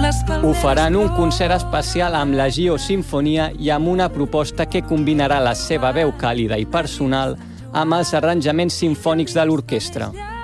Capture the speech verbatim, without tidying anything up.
Ho faran un concert especial amb la Gio Sinfonia i amb una proposta que combinarà la seva veu càlida i personal amb els arranjaments simfònics de l'orquestra.